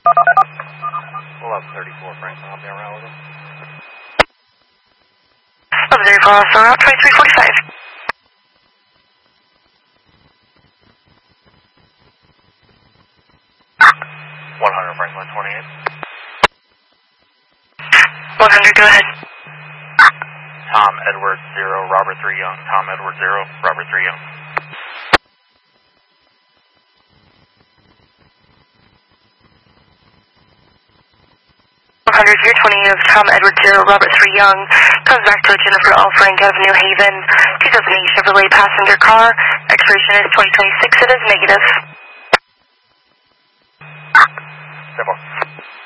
1134 Franklin, I'll be around with him. 1134, also route 2345. 100 Franklin 28. 100, go ahead. Tom Edward 0, Robert 3 Young. Tom Edward 0, Robert 3 Young. 100, 028 of Tom Edward 0, Robert 3 Young. Comes back to Jennifer L. Frank out of New Haven. 2008 Chevrolet passenger car. Expiration is 2026. It is negative. 10-4.